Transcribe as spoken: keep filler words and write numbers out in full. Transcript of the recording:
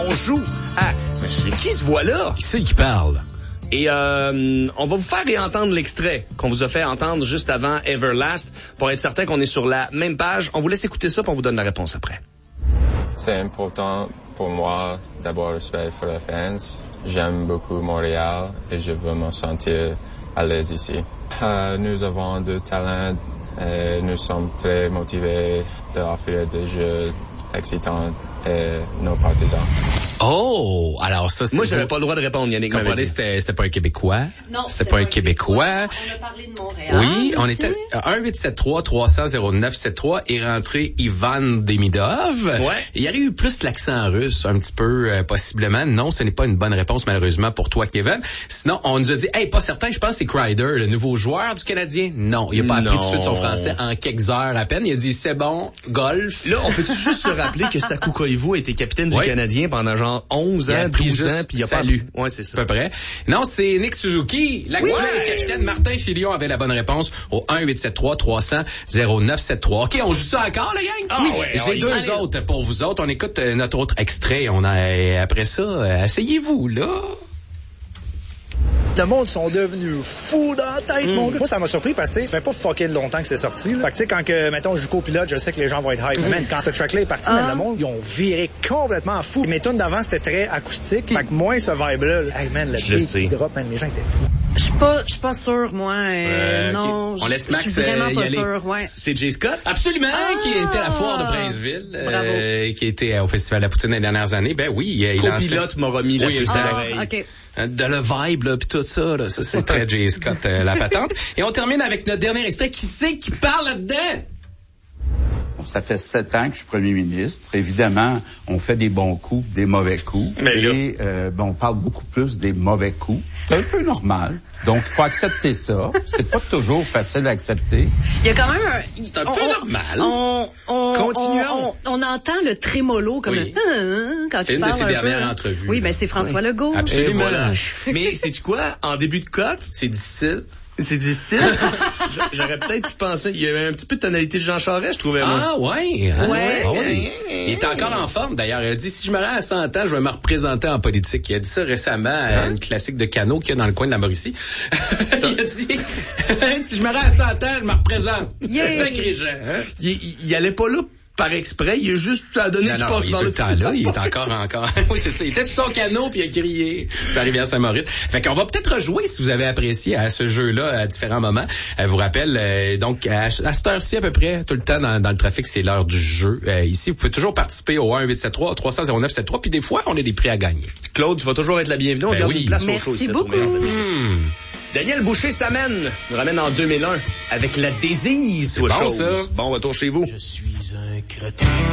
on joue à... C'est qui ce voix-là? Qui c'est qui parle? Et euh, on va vous faire réentendre l'extrait qu'on vous a fait entendre juste avant Everlast pour être certain qu'on est sur la même page. On vous laisse écouter ça puis on vous donne la réponse après. C'est important pour moi d'avoir respect pour les fans. J'aime beaucoup Montréal et je veux me sentir à l'aise ici. Euh, nous avons du talent et nous sommes très motivés d'offrir des jeux excitants et nos partisans. Oh! Alors ça, c'est... Moi, j'avais pas le droit de répondre, Yannick. Comprenez, c'était, c'était pas un Québécois. Non, c'était pas un Québécois. On a parlé de Montréal. Oui, on aussi. était à un huit sept trois trois zéro zéro neuf sept trois est rentré Ivan Demidov. Ouais. Il y aurait eu plus l'accent russe, un petit peu, euh, possiblement. Non, ce n'est pas une bonne réponse, malheureusement, pour toi, Kevin. Sinon, on nous a dit, hey, pas certain, je pense que c'est Kreider, le nouveau joueur du Canadien. Non, il a pas appris tout de suite son français en quelques heures à peine. Il a dit, c'est bon, golf. Là, on peut juste se rappeler que Saku Koivu a été capitaine Oui. du Canadien pendant genre onze ans, douze ans, puis il a pas... Salut. Ouais, c'est ça. À peu près. Non, c'est Nick Suzuki. L'actuel Ouais. capitaine Martin Filion avait la bonne réponse au un huit sept trois trois zéro zéro zéro neuf sept trois. OK, on joue ça encore, la gang? Ah oui. ouais, J'ai on y deux va. autres pour vous autres. On écoute euh, notre autre extrait. On a, après ça, euh, asseyez-vous, là. Le monde sont devenus fous dans la tête, mm. mon gars. Moi, ça m'a surpris parce que ça fait pas fucking longtemps que c'est sorti. Là. Fait que tu sais, quand que, mettons, je joue copilote, je sais que les gens vont être hype. Mm. Mais man, quand ce track-là est parti, ah. man, le monde, ils ont viré complètement fou. Mes tunes d'avant, c'était très acoustique. Mm. Fait que moins ce vibe-là, là, hey man, le beat qui drop, man, les gens étaient fous. Je suis pas, je suis pas sûre, moi. Euh, euh, non, okay. On laisse Max, je suis vraiment euh, pas aller. sûre, ouais. C'est Jay Scott? Absolument, ah, qui était à la foire de Princeville, bravo. Euh, qui était au Festival de la Poutine les dernières années. Ben oui, il Copilote m'a remis la puce à l'oreille. OK. De le vibe, là, pis tout ça, là, ça c'est très Jay Scott, euh, la patente. Et on termine avec notre dernier extrait. Qui c'est qui parle là-dedans? Ça fait sept ans que je suis premier ministre. Évidemment, on fait des bons coups, des mauvais coups. Mais et euh, ben, on parle beaucoup plus des mauvais coups. C'est un peu normal. Donc, il faut accepter ça. C'est pas toujours facile à accepter. Il y a quand même un... C'est un on, peu on, normal. On, on, Continuons. On, on, on entend le trémolo comme oui. un... Quand c'est il une parle de ses un dernières peu. entrevues. Oui, ben c'est François oui. Legault. Absolument. Voilà. Mais sais-tu quoi? En début de cote, c'est difficile. C'est difficile. J'aurais peut-être pu penser. Il y avait un petit peu de tonalité de Jean Charest, je trouvais. Ah, moi. ouais. Hein? Ouais. Ah, ouais. Il est encore en forme, d'ailleurs. Il a dit, si je me rends à cent ans, je vais me représenter en politique. Il a dit ça récemment à une classique de canot qu'il y a dans le coin de la Mauricie. Il a dit, si je me rends à cent ans, je me représente. Yeah. Sacré gens. Hein? Il, il, il allait pas là par exprès, il a juste à donner du passe il par est le tout le temps là, il est encore, encore. Oui, c'est ça. Il était sur son canot puis il a crié. C'est arrivé à Saint-Maurice. Fait qu'on va peut-être rejouer si vous avez apprécié à ce jeu-là à différents moments. Je vous rappelle, euh, donc, à, à cette heure-ci à peu près, tout le temps dans, dans le trafic, c'est l'heure du jeu. Euh, ici, vous pouvez toujours participer au un huit sept trois trois zéro zéro neuf sept trois puis des fois, on a des prix à gagner. Claude, tu vas toujours être la bienvenue. On ben garde oui. une place Merci au show. Ici, beaucoup. Mmh. Daniel Boucher s'amène, nous ramène en deux mille un avec la désise. C'est bon, chose. ça. Bon retour chez vous. Je suis un crétin.